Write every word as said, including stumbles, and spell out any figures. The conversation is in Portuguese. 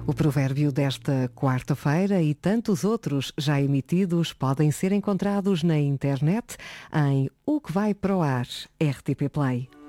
O provérbio desta quarta-feira e tantos outros já emitidos podem ser encontrados na internet em O Que Vai Para o Ar, R T P Play.